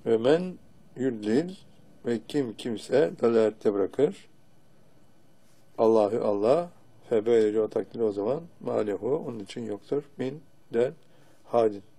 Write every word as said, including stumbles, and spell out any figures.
Ve men yüddil ve kim kimse dalalette bırakır. Allahü Allah fe böylece o takdir o zaman malehu onun için yoktur min den hadin.